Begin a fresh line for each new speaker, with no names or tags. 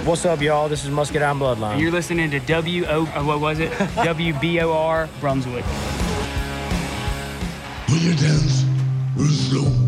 What's up, y'all? This is Muscadine Bloodline.
You're listening to WBOR Brunswick.
Will you dance real slow?